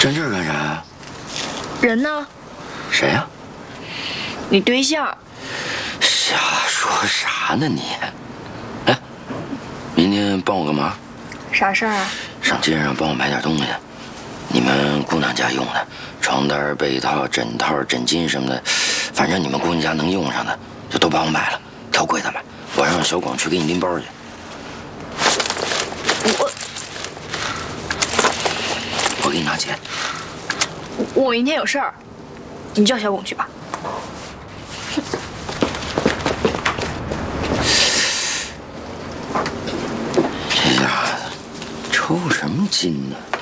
站这儿干啥呀？ 人呢？ 谁呀？ 你对象。 瞎说啥呢你？哎，明天帮我个忙。 啥事儿啊？ 上街上帮我买点东西，你们姑娘家用的，床单、被套、枕套、枕巾什么的，反正你们姑娘家能用上的，就都帮我买了，挑贵的买。我让小广去给你拎包去。我给你拿钱。 我明天有事儿，你叫小巩去吧。 这家伙抽什么筋呢？